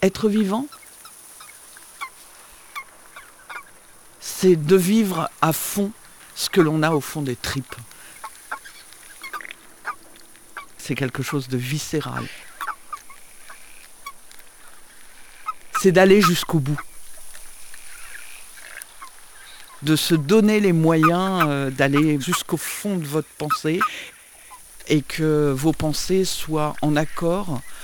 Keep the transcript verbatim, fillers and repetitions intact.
Être vivant, c'est de vivre à fond ce que l'on a au fond des tripes. C'est quelque chose de viscéral. C'est d'aller jusqu'au bout. De se donner les moyens euh, d'aller jusqu'au fond de votre pensée et que vos pensées soient en accord